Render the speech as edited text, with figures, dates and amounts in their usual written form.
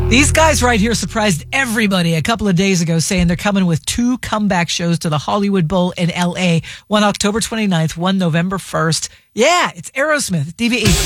These guys right here surprised everybody a couple of days ago, saying they're coming with 2 comeback shows to the Hollywood Bowl in L.A., one October 29th, one November 1st. Yeah, it's Aerosmith, DVE.